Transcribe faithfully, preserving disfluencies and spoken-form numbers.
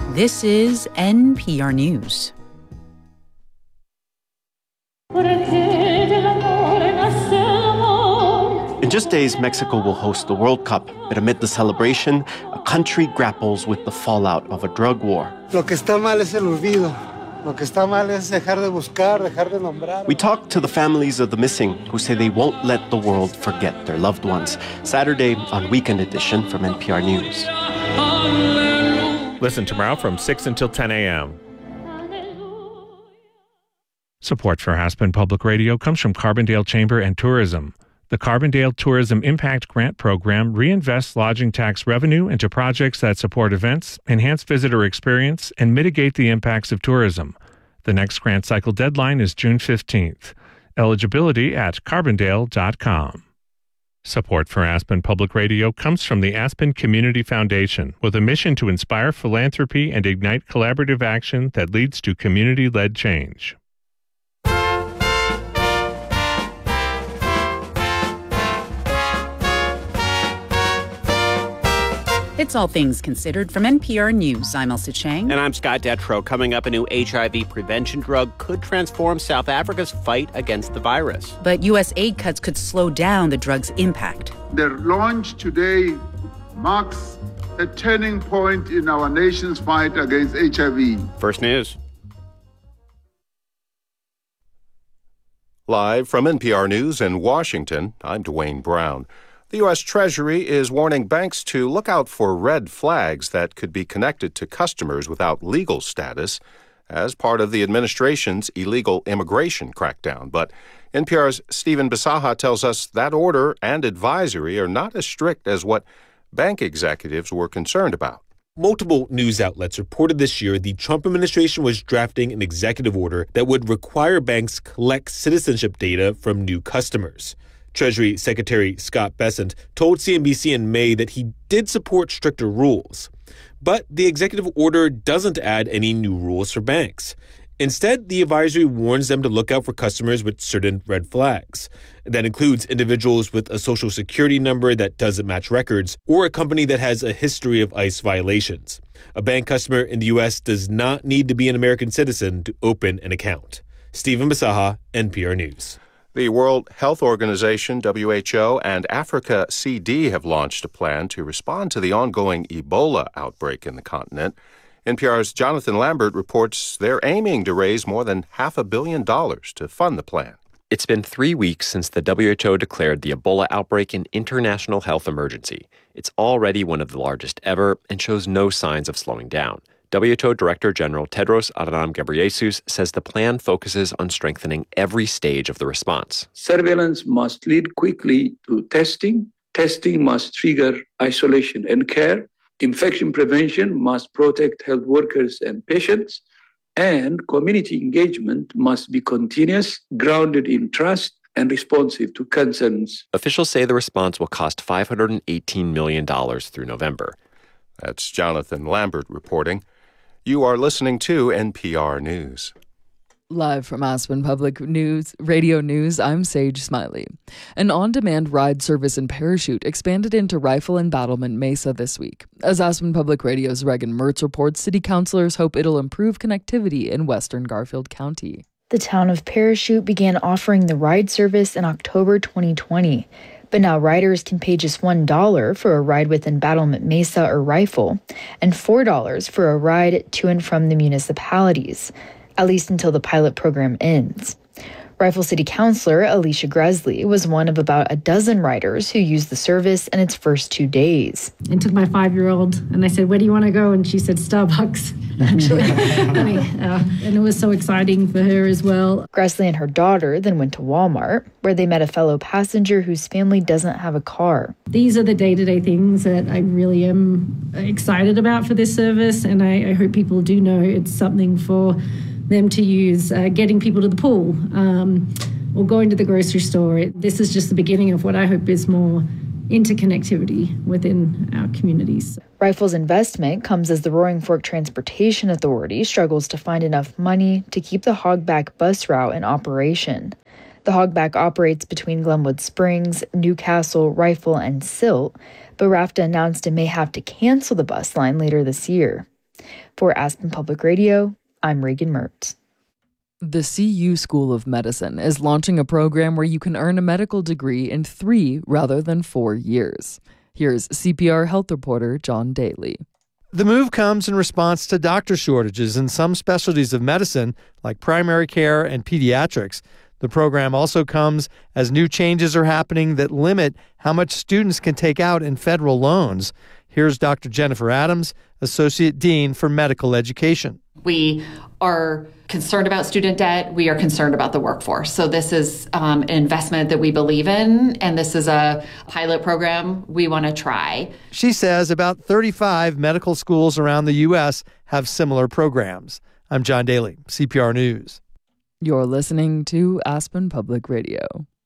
This is N P R News. In just days, Mexico will host the World Cup. But amid the celebration, a country grapples with the fallout of a drug war. Lo que está mal es el olvido. Lo que está mal es dejar de buscar, dejar de nombrar. We talked to the families of the missing who say they won't let the world forget their loved ones. Saturday on Weekend Edition from N P R News. Listen tomorrow from six until ten a.m. Support for Aspen Public Radio comes from Carbondale Chamber and Tourism. The Carbondale Tourism Impact Grant Program reinvests lodging tax revenue into projects that support events, enhance visitor experience, and mitigate the impacts of tourism. The next grant cycle deadline is June fifteenth. Eligibility at carbondale dot com. Support for Aspen Public Radio comes from the Aspen Community Foundation, with a mission to inspire philanthropy and ignite collaborative action that leads to community-led change. It's All Things Considered from N P R News. I'm Elsa Chang. And I'm Scott Detrow. Coming up, a new H I V prevention drug could transform South Africa's fight against the virus. But U S aid cuts could slow down the drug's impact. Their launch today marks a turning point in our nation's fight against H I V. First News. Live from N P R News in Washington, I'm Dwayne Brown. The U S Treasury is warning banks to look out for red flags that could be connected to customers without legal status as part of the administration's illegal immigration crackdown. But N P R's Stephen Bisaha tells us that order and advisory are not as strict as what bank executives were concerned about. Multiple news outlets reported this year the Trump administration was drafting an executive order that would require banks collect citizenship data from new customers. Treasury Secretary Scott Bessent told C N B C in May that he did support stricter rules. But the executive order doesn't add any new rules for banks. Instead, the advisory warns them to look out for customers with certain red flags. That includes individuals with a social security number that doesn't match records or a company that has a history of ICE violations. A bank customer in the U S does not need to be an American citizen to open an account. Stephen Bisaha, N P R News. The World Health Organization, W H O, and Africa C D have launched a plan to respond to the ongoing Ebola outbreak in the continent. N P R's Jonathan Lambert reports they're aiming to raise more than half a billion dollars to fund the plan. It's been three weeks since the W H O declared the Ebola outbreak an international health emergency. It's already one of the largest ever and shows no signs of slowing down. W H O Director General Tedros Adhanom Ghebreyesus says the plan focuses on strengthening every stage of the response. Surveillance must lead quickly to testing. Testing must trigger isolation and care. Infection prevention must protect health workers and patients. And community engagement must be continuous, grounded in trust, and responsive to concerns. Officials say the response will cost five hundred eighteen million dollars through November. That's Jonathan Lambert reporting. You are listening to N P R News. Live from Aspen Public News, Radio News, I'm Sage Smiley. An on-demand ride service in Parachute expanded into Rifle and Battlement Mesa this week. As Aspen Public Radio's Regan Mertz reports, city councilors hope it'll improve connectivity in western Garfield County. The town of Parachute began offering the ride service in October twenty twenty. But now riders can pay just one dollar for a ride within Battlement Mesa or Rifle, and four dollars for a ride to and from the municipalities, at least until the pilot program ends. Rifle City Councilor Alicia Gresley was one of about a dozen riders who used the service in its first two days. I took my five-year-old and I said, "Where do you want to go?" And she said, "Starbucks," actually. I mean, uh, and it was so exciting for her as well. Gresley and her daughter then went to Walmart, where they met a fellow passenger whose family doesn't have a car. These are the day-to-day things that I really am excited about for this service, and I, I hope people do know it's something for them to use, uh, getting people to the pool um, or going to the grocery store. This is just the beginning of what I hope is more interconnectivity within our communities. Rifle's investment comes as the Roaring Fork Transportation Authority struggles to find enough money to keep the Hogback bus route in operation. The Hogback operates between Glenwood Springs, Newcastle, Rifle, and Silt, but RAFTA announced it may have to cancel the bus line later this year. For Aspen Public Radio, I'm Regan Mertz. The C U School of Medicine is launching a program where you can earn a medical degree in three rather than four years. Here's C P R health reporter John Daly. The move comes in response to doctor shortages in some specialties of medicine, like primary care and pediatrics. The program also comes as new changes are happening that limit how much students can take out in federal loans. Here's Doctor Jennifer Adams, Associate Dean for Medical Education. We are concerned about student debt. We are concerned about the workforce. So this is um, an investment that we believe in, and this is a pilot program we want to try. She says about thirty-five medical schools around the U S have similar programs. I'm John Daly, C P R News. You're listening to Aspen Public Radio.